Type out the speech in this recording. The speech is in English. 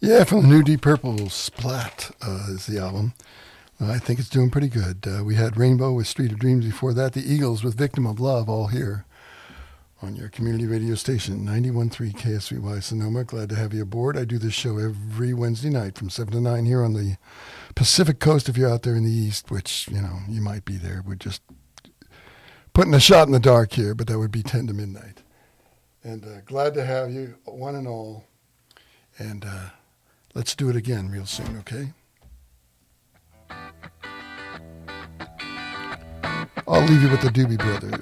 Yeah, from the new Deep Purple, Splat is the album. I think it's doing pretty good. We had Rainbow with Street of Dreams before that. The Eagles with Victim of Love, all here on your community radio station, 91.3 KSVY Sonoma. Glad to have you aboard. I do this show every Wednesday night from 7 to 9 here on the Pacific Coast. If you're out there in the East, which, you might be there. We're just putting a shot in the dark here, but that would be 10 to midnight. And glad to have you, one and all. And let's do it again real soon, okay? I'll leave you with the Doobie Brothers.